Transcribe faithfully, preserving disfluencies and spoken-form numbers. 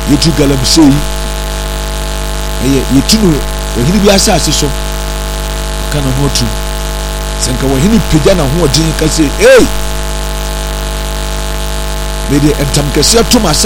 yetu galamsey eye yetunu ohini bi asase so kana motu senka ohini pagya na ho odin ka say hey me de entam kese to